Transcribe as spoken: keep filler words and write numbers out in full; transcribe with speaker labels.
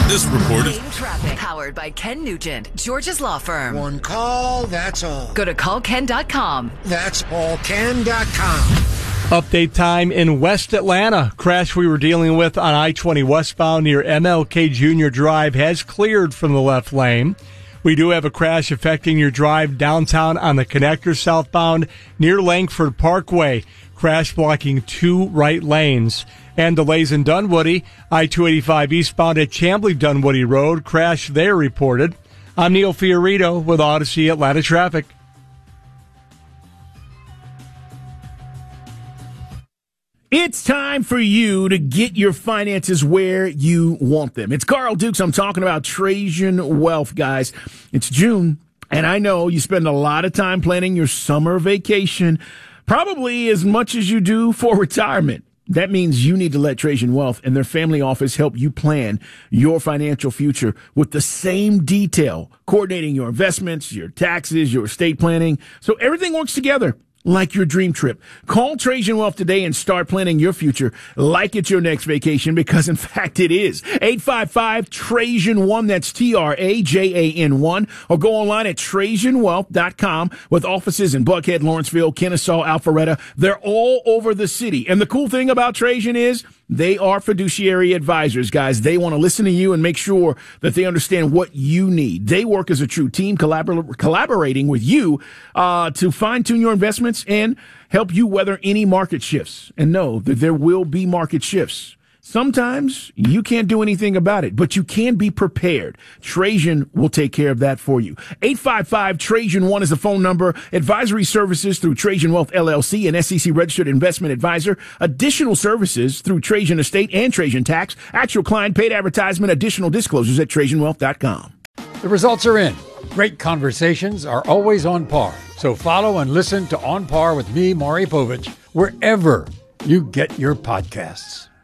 Speaker 1: This report is
Speaker 2: traffic powered by Ken Nugent, George's law firm.
Speaker 3: One call, that's all.
Speaker 2: Go to call ken dot com.
Speaker 3: That's all ken dot com.
Speaker 4: Update time in West Atlanta. Crash we were dealing with on I twenty westbound near M L K Junior Drive has cleared from the left lane. We do have a crash affecting your drive downtown on the connector southbound near Langford Parkway. Crash blocking two right lanes. And delays in Dunwoody. I two eighty-five eastbound at Chamblee-Dunwoody Road. Crash there reported. I'm Neil Fiorito with Odyssey Atlanta Traffic.
Speaker 5: It's time for you to get your finances where you want them. It's Carl Dukes. I'm talking about Trajan Wealth, guys. It's June, and I know you spend a lot of time planning your summer vacation, probably as much as you do for retirement. That means you need to let Trajan Wealth and their family office help you plan your financial future with the same detail, coordinating your investments, your taxes, your estate planning, so everything works together like your dream trip. Call Trajan Wealth today and start planning your future like it's your next vacation, because in fact it is. eight five five Trajan one, that's T R A J A N one, or go online at trajan wealth dot com with offices in Buckhead, Lawrenceville, Kennesaw, Alpharetta. They're all over the city. And the cool thing about Trajan is they are fiduciary advisors, guys. They want to listen to you and make sure that they understand what you need. They work as a true team, collabor- collaborating with you uh, to fine-tune your investments and help you weather any market shifts. And know that there will be market shifts. Sometimes you can't do anything about it, but you can be prepared. Trajan will take care of that for you. eight five five Trajan one is the phone number. Advisory services through Trajan Wealth L L C, an S E C registered investment advisor. Additional services through Trajan Estate and Trajan Tax. Actual client paid advertisement. Additional disclosures at trajan wealth dot com.
Speaker 6: The results are in. Great conversations are always on par. So follow and listen to On Par with me, Maury Povich, wherever you get your podcasts.